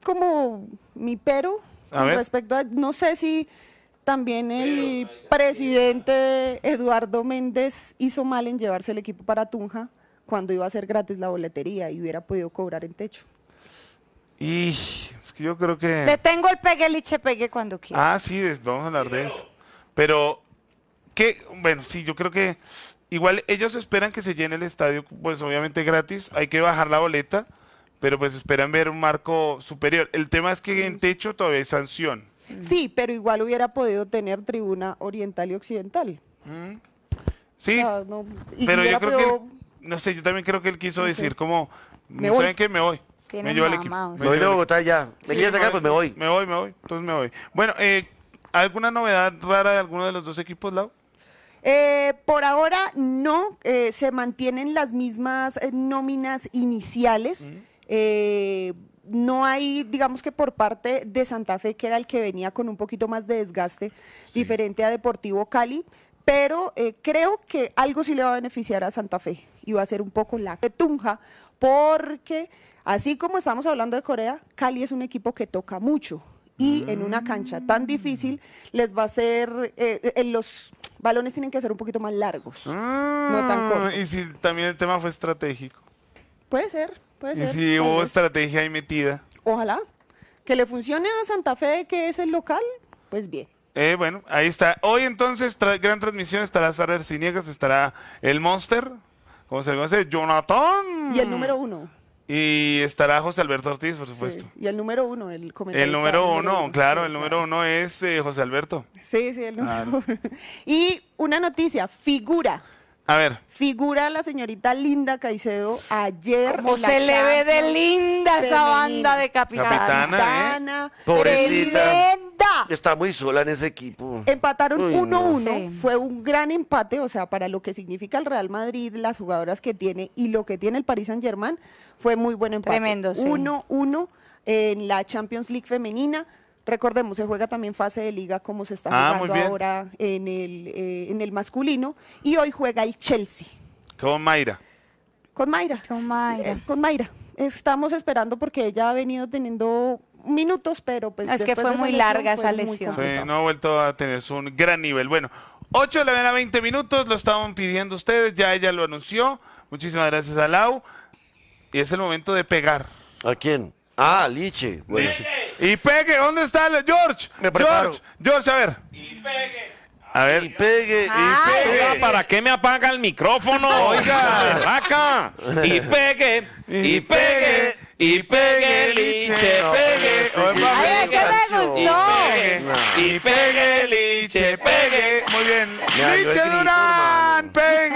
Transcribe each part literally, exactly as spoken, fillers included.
como mi pero A con ver. respecto a, no sé si también el presidente Eduardo Méndez hizo mal en llevarse el equipo para Tunja cuando iba a ser gratis la boletería y hubiera podido cobrar en techo. Y es que yo creo Le que... tengo el pegue, liche pegue cuando quiera. Ah, sí, des- vamos a hablar de eso. Pero, que, bueno, sí, yo creo que igual ellos esperan que se llene el estadio, pues obviamente gratis, hay que bajar la boleta, pero pues esperan ver un marco superior. El tema es que en techo todavía hay sanción. Sí, pero igual hubiera podido tener tribuna oriental y occidental. Sí, O sea, no- y pero yo hubiera creo que, podido- él- no sé, yo también creo que él quiso No sé. decir como, Me voy. ¿saben qué? Me voy. Tiene Me llevo al equipo. mamados. Me Me voy de llevo al Bogotá ya. ¿Me Sí, quieres sacar? Pues me voy. Me voy, me voy. Entonces me voy. Bueno, eh, ¿alguna novedad rara de alguno de los dos equipos, Lau? Eh, por ahora no, eh, se mantienen las mismas eh, nóminas iniciales. Eh, no hay, digamos que por parte de Santa Fe, que era el que venía con un poquito más de desgaste, diferente a Deportivo Cali, pero eh, creo que algo sí le va a beneficiar a Santa Fe y va a ser un poco la de Tunja, porque así como estamos hablando de Corea, Cali es un equipo que toca mucho. Y en una cancha tan difícil les va a ser, eh, eh, los balones tienen que ser un poquito más largos, no tan cortos. Y si también el tema fue estratégico. Puede ser, puede Y ser. si tal hubo vez. estrategia ahí metida. Ojalá. Que le funcione a Santa Fe, que es el local, pues bien. Eh, bueno, ahí está. Hoy entonces, tra- gran transmisión, estará Sara Arciniegas, estará el Monster, ¿cómo se le conoce? Jonathan. Y el número uno. Y estará José Alberto Ortiz, por supuesto. Sí, y el número uno, el comentarista. El número uno, claro, sí, el número uno es eh, José Alberto. Sí, sí, el número uno. Y una noticia, figura. A ver, Figura la señorita Linda Caicedo ayer. Como en la se le ve de Champions linda esa femenina. banda de capitana. Capitana, ¿eh? Capitana, Pobrecita. ¡Tremenda! Está muy sola en ese equipo. Empataron Uy, uno no. uno, Sí. fue un gran empate, o sea, para lo que significa el Real Madrid, las jugadoras que tiene y lo que tiene el Paris Saint-Germain, fue muy buen empate. Tremendo, sí. uno uno en la Champions League femenina. Recordemos, se juega también fase de liga como se está Ah, muy jugando bien. ahora en el, eh, en el masculino. Y hoy juega el Chelsea con Mayra. con Mayra. Con Mayra. Eh, con Mayra. Estamos esperando porque ella ha venido teniendo minutos, pero pues Es que después fue de esa muy lesión larga fue esa muy lesión. Fue- complicado. no ha vuelto a tener su un gran nivel. Bueno, ocho de la mañana, veinte minutos, lo estaban pidiendo ustedes, ya ella lo anunció. Muchísimas gracias a Lau. Y es el momento de pegar. ¿A quién? Ah, Liche. Bueno, sí. Y pegue, ¿dónde está el George? Me preparo. George, George, a ver. A Y ver. pegue, Ah. y pegue. Oiga, ¿para qué me apaga el micrófono? Oiga, acá. Y pegue, y pegue, y pegue, liche, No, pegue. pero Oiga, Ay, pegue, ese me canción. gustó. Pegue, No. y pegue, liche, pegue. Muy bien. Me dañó el Liche grito, Durán, hermano.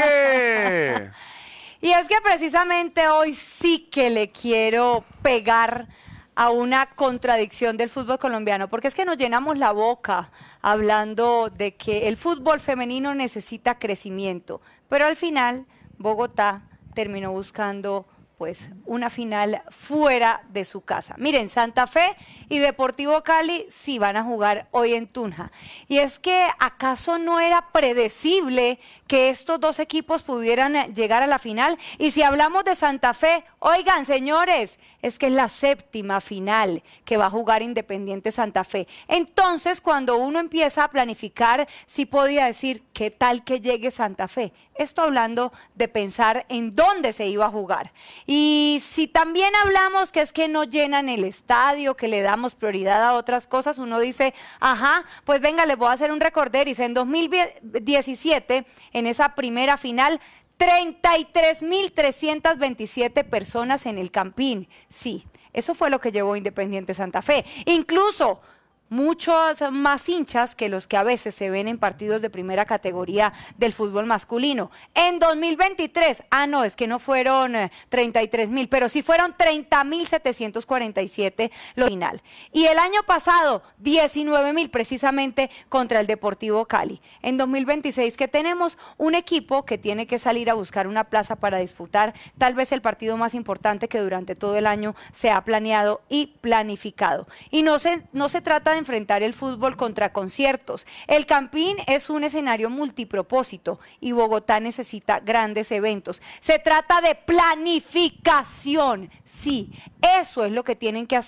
pegue. Y es que precisamente hoy sí que le quiero pegar a una contradicción del fútbol colombiano, porque es que nos llenamos la boca hablando de que el fútbol femenino necesita crecimiento, pero al final Bogotá terminó buscando pues una final fuera de su casa. Miren, Santa Fe y Deportivo Cali sí van a jugar hoy en Tunja. Y es que ¿acaso no era predecible que estos dos equipos pudieran eh, llegar a la final? Y si hablamos de Santa Fe, oigan, señores, es que es la séptima final que va a jugar Independiente Santa Fe. Entonces, cuando uno empieza a planificar, sí podía decir, ¿qué tal que llegue Santa Fe? Esto hablando de pensar en dónde se iba a jugar. Y si también hablamos que es que no llenan el estadio, que le damos prioridad a otras cosas, uno dice, ajá, pues venga, les voy a hacer un recorderis. En dos mil diecisiete, en esa primera final, treinta y tres mil trescientas veintisiete personas en el Campín. Sí, eso fue lo que llevó Independiente Santa Fe. Incluso muchos más hinchas que los que a veces se ven en partidos de primera categoría del fútbol masculino. En dos mil veintitrés, ah no, es que no fueron eh, treinta y tres mil, pero sí fueron treinta mil setecientos cuarenta y siete lo final. Y el año pasado, diecinueve mil precisamente contra el Deportivo Cali. En dos mil veintiséis que tenemos un equipo que tiene que salir a buscar una plaza para disputar tal vez el partido más importante que durante todo el año se ha planeado y planificado. Y no se, no se trata de enfrentar el fútbol contra conciertos. El Campín es un escenario multipropósito y Bogotá necesita grandes eventos. Se trata de planificación. Sí, eso es lo que tienen que hacer